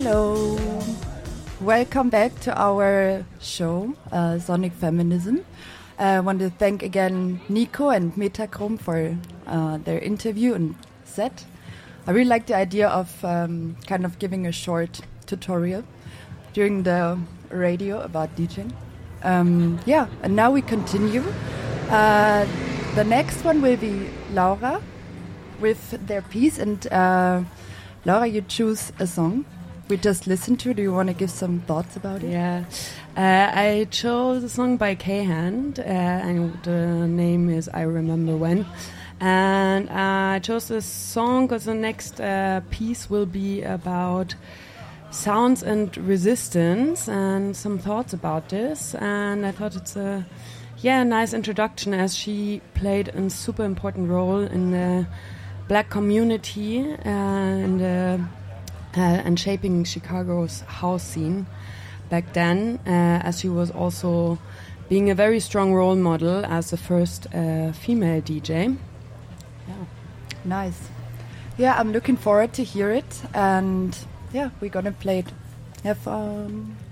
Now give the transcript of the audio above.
Hello, welcome back to our show, Sonic Feminism. I want to thank again Nico and Metachrome for their interview and set. I really like the idea of kind of giving a short tutorial during the radio about DJing. And now we continue. The next one will be Laura with their piece, and Laura, you choose a song we just listened to. Do you want to give some thoughts about it? Yeah, I chose a song by K-Hand, and the name is I Remember When. And I chose this song because the next piece will be about sounds and resistance and some thoughts about this. And I thought it's a nice introduction, as she played a super important role in the Black community and shaping Chicago's house scene back then, as she was also being a very strong role model as the first female DJ. Yeah, nice. Yeah, I'm looking forward to hear it, and yeah, we're gonna play it. Have fun.